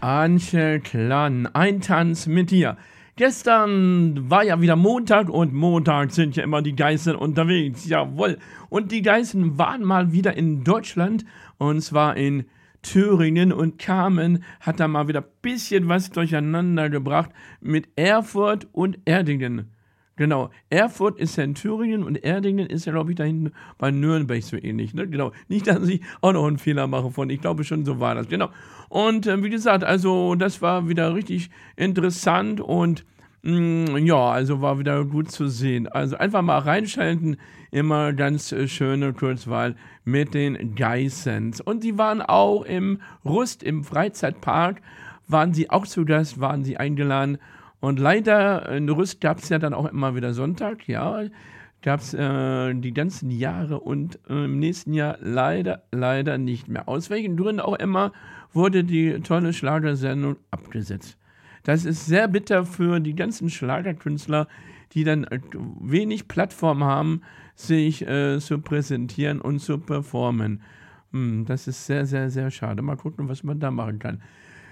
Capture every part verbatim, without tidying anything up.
Antje Klann, ein Tanz mit dir. Gestern war ja wieder Montag und Montag sind ja immer die Geißen unterwegs, jawohl. Und die Geißen waren mal wieder in Deutschland und zwar in Thüringen und Carmen hat da mal wieder ein bisschen was durcheinander gebracht mit Erfurt und Erdingen. Genau, Erfurt ist ja in Thüringen und Erdingen ist ja, glaube ich, da hinten bei Nürnberg so ähnlich. Ne? Genau, nicht, dass ich auch noch einen Fehler mache von, ich glaube schon, so war das. Genau. Und äh, wie gesagt, also das war wieder richtig interessant und mh, ja, also war wieder gut zu sehen. Also einfach mal reinschalten, immer ganz äh, schöne Kurzwahl mit den Geissens. Und die waren auch im Rust, im Freizeitpark, waren sie auch zu Gast, waren sie eingeladen. Und leider, in Rüst gab es ja dann auch immer wieder Sonntag, ja, gab es äh, die ganzen Jahre und äh, im nächsten Jahr leider, leider nicht mehr. Aus welchen Gründen auch immer wurde die tolle Schlagersendung abgesetzt. Das ist sehr bitter für die ganzen Schlagerkünstler, die dann äh, wenig Plattform haben, sich äh, zu präsentieren und zu performen. Hm, das ist sehr, sehr, sehr schade. Mal gucken, was man da machen kann.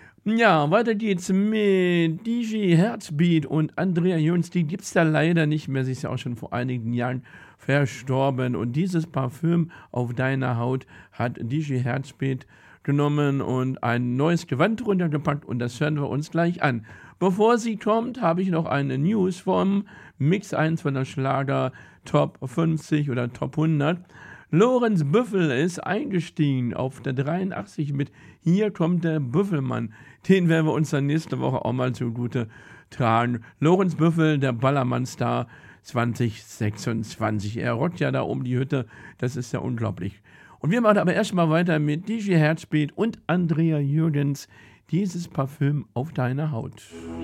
Ja, weiter geht's mit D J Herzbeat und Andrea Jones. Die gibt's da leider nicht mehr. Sie ist ja auch schon vor einigen Jahren verstorben. Und dieses Parfüm auf deiner Haut hat D J Herzbeat genommen und ein neues Gewand runtergepackt. Und das hören wir uns gleich an. Bevor sie kommt, habe ich noch eine News vom Mix eins von der Schlager Top fünfzig oder Top hundert. Lorenz Büffel ist eingestiegen auf der dreiundachtzig mit Hier kommt der Büffelmann. Den werden wir uns dann nächste Woche auch mal zugute tragen. Lorenz Büffel, der Ballermann-Star zwanzig sechsundzwanzig. Er rockt ja da um die Hütte. Das ist ja unglaublich. Und wir machen aber erstmal weiter mit D J Herzbeat und Andrea Jürgens. Dieses Parfüm auf deiner Haut.